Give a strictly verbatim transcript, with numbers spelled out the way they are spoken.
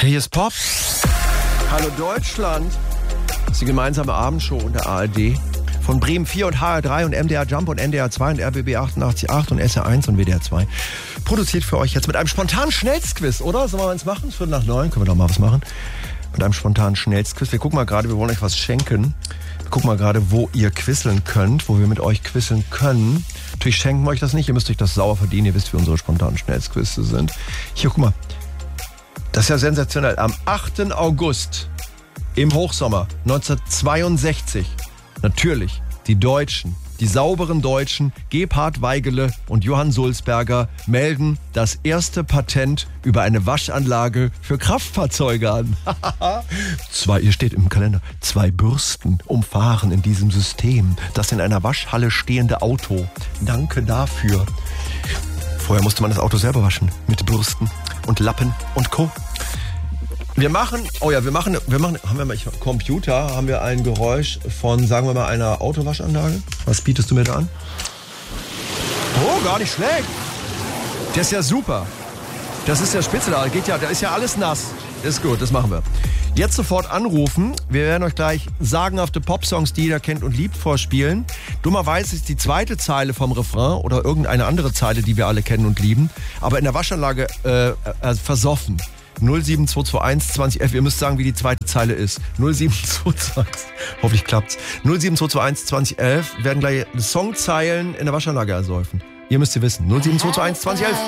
Hier ist Pop. Hallo Deutschland. Das ist die gemeinsame Abendshow unter A R D. Von Bremen vier und H R drei und M D R Jump und N D R zwei und R B B achtundachtzig Komma acht und S R eins und W D R zwei. Produziert für euch jetzt mit einem spontanen Schnellstquiz, oder? Sollen wir eins machen? Viertel nach neun, können wir doch mal was machen. Mit einem spontanen Schnellstquiz. Wir gucken mal gerade, wir wollen euch was schenken. Wir gucken mal gerade, wo ihr quizzeln könnt, wo wir mit euch quizzeln können. Natürlich schenken wir euch das nicht, ihr müsst euch das sauer verdienen. Ihr wisst, wie unsere spontanen Schnellstquizze sind. Hier, guck mal. Das ist ja sensationell. Am achten August im Hochsommer neunzehnhundertzweiundsechzig, natürlich die Deutschen, die sauberen Deutschen, Gebhard Weigele und Johann Sulzberger melden das erste Patent über eine Waschanlage für Kraftfahrzeuge an. Zwei, hier steht im Kalender, zwei Bürsten umfahren in diesem System das in einer Waschhalle stehende Auto. Danke dafür. Vorher musste man das Auto selber waschen mit Bürsten und Lappen und Co. Wir machen, oh ja, wir machen, wir machen, haben wir mal Computer, haben wir ein Geräusch von, sagen wir mal, einer Autowaschanlage. Was bietest du mir da an? Oh, gar nicht schlecht. Das ist ja super. Das ist ja spitze da, geht ja, da ist ja alles nass. Ist gut, das machen wir. Jetzt sofort anrufen. Wir werden euch gleich sagenhafte Popsongs, die jeder kennt und liebt, vorspielen. Dummerweise ist die zweite Zeile vom Refrain oder irgendeine andere Zeile, die wir alle kennen und lieben, aber in der Waschanlage äh, äh, versoffen. null sieben zwei zwei eins zwanzig elf, ihr müsst sagen, wie die zweite Zeile ist. null sieben zwei zwei eins, hoffentlich klappt's. null sieben zwei zwei eins zwanzig elf werden gleich Songzeilen in der Waschanlage ersäufen. Ihr müsst sie wissen. null sieben zwei zwei eins zwanzig elf.